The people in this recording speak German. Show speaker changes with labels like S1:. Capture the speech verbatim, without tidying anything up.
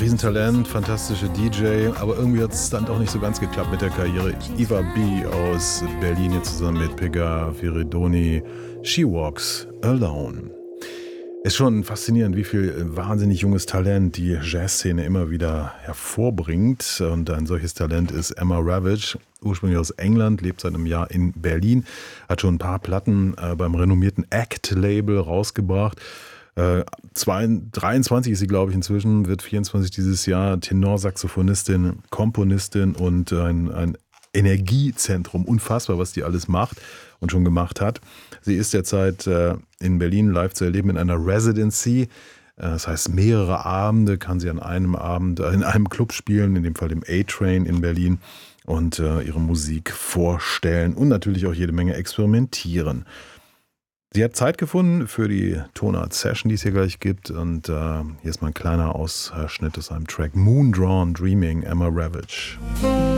S1: Riesentalent, fantastische D J, aber irgendwie hat es dann doch nicht so ganz geklappt mit der Karriere. Eva B. aus Berlin jetzt zusammen mit Pegah Firidoni, She Walks Alone. Ist schon faszinierend, wie viel wahnsinnig junges Talent die Jazzszene immer wieder hervorbringt. Und ein solches Talent ist Emma Ravage, ursprünglich aus England, lebt seit einem Jahr in Berlin, hat schon ein paar Platten äh, beim renommierten Act-Label rausgebracht. Äh, zwei, dreiundzwanzig ist sie, glaube ich, inzwischen, wird vierundzwanzig dieses Jahr, Tenorsaxophonistin, Komponistin und ein, ein Energiezentrum. Unfassbar, was die alles macht und schon gemacht hat. Sie ist derzeit äh, in Berlin live zu erleben in einer Residency. Äh, das heißt, mehrere Abende kann sie an einem Abend äh, in einem Club spielen, in dem Fall dem A-Train in Berlin, und äh, ihre Musik vorstellen und natürlich auch jede Menge experimentieren. Sie hat Zeit gefunden für die Tonart-Session, die es hier gleich gibt. Und äh, hier ist mal ein kleiner Ausschnitt aus einem Track Moon Drawn Dreaming, Emma Ravage.